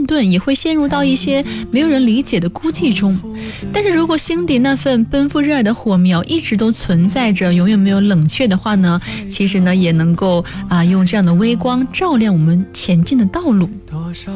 顿，也会陷入到一些没有人理解的孤寂中。但是如果心底那份奔赴热爱的火苗一直都存在着，永远没有冷却的话呢，其实呢也能够用这样的微光照亮我们前进的道路。